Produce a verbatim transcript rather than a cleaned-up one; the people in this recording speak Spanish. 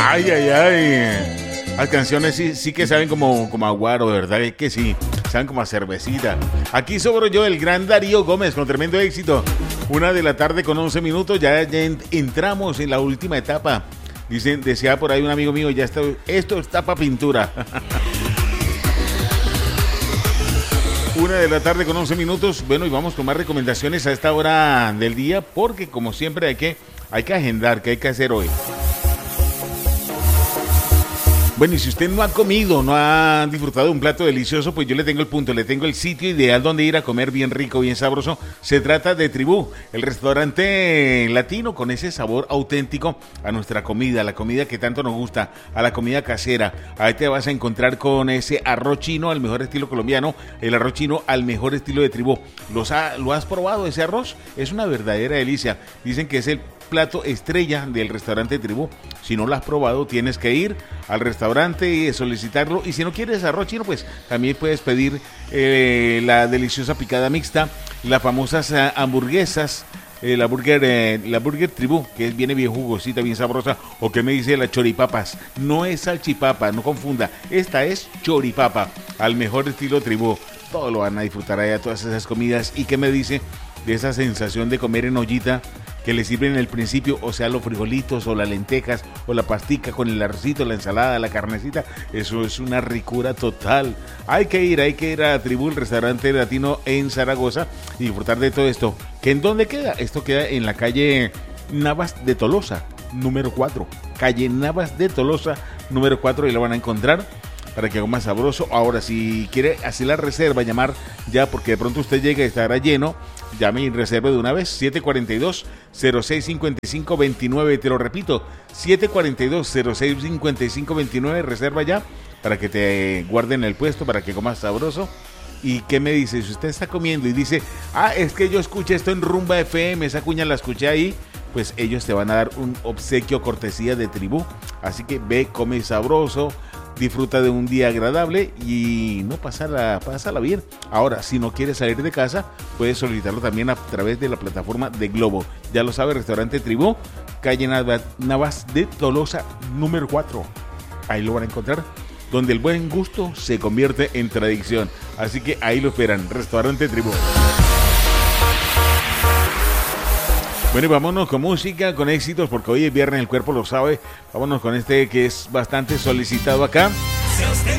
Ay, ay, ay. Las canciones sí, sí que saben como, como aguaro, de verdad es que sí. Saben como a cervecita. Aquí sobre yo, el gran Darío Gómez, con tremendo éxito. Una de la tarde con once minutos. Ya, ya entramos en la última etapa. Dicen, decía por ahí un amigo mío, ya está, esto está para pintura. Una de la tarde con once minutos. Bueno, y vamos con más recomendaciones a esta hora del día, porque como siempre hay que, hay que agendar, ¿qué hay que hacer hoy? Bueno, y si usted no ha comido, no ha disfrutado de un plato delicioso, pues yo le tengo el punto, le tengo el sitio ideal donde ir a comer bien rico, bien sabroso. Se trata de Tribú, el restaurante latino con ese sabor auténtico a nuestra comida, la comida que tanto nos gusta, a la comida casera. Ahí te vas a encontrar con ese arroz chino al mejor estilo colombiano, el arroz chino al mejor estilo de Tribú. ¿Los ha, ¿Lo has probado ese arroz? Es una verdadera delicia. Dicen que es el plato estrella del restaurante Tribú. Si no lo has probado, tienes que ir al restaurante y solicitarlo. Y si no quieres arroz chino, pues también puedes pedir eh, la deliciosa picada mixta, las famosas eh, hamburguesas, eh, la burger eh, la burger Tribú, que viene bien jugosita, bien sabrosa. O que me dice las choripapas. No es salchipapa, no confunda. Esta es choripapa, al mejor estilo Tribú. Todo lo van a disfrutar allá, todas esas comidas. ¿Y qué me dice de esa sensación de comer en ollita que le sirven en el principio, o sea, los frijolitos o las lentejas o la pastica con el arrocito, la ensalada, la carnecita? Eso es una ricura total. Hay que ir, hay que ir a Tribú, el restaurante latino en Zaragoza, y disfrutar de todo esto. ¿Que en dónde queda? Esto queda en la calle Navas de Tolosa, número cuatro. Calle Navas de Tolosa, número cuatro, y lo van a encontrar para que haga más sabroso. Ahora, si quiere hacer la reserva, llamar ya, porque de pronto usted llega y estará lleno, llame y reserve de una vez. Siete cuatro dos, cero seis cinco cinco dos nueve, te lo repito, siete cuatro dos, cero seis cinco cinco dos nueve, reserva ya para que te guarden el puesto, para que comas sabroso. ¿Y qué me dice? Si usted está comiendo y dice, ah, es que yo escuché esto en Rumba F M, esa cuña la escuché ahí, pues ellos te van a dar un obsequio cortesía de Tribú. Así que ve, come sabroso, disfruta de un día agradable y no pásala, pásala bien. Ahora, si no quieres salir de casa, puedes solicitarlo también a través de la plataforma de Globo. Ya lo sabe, restaurante Tribú, calle Navas de Tolosa, número cuatro. Ahí lo van a encontrar, donde el buen gusto se convierte en tradición. Así que ahí lo esperan, restaurante Tribú. Bueno, y vámonos con música, con éxitos, porque hoy es viernes, el cuerpo lo sabe. Vámonos con este que es bastante solicitado acá.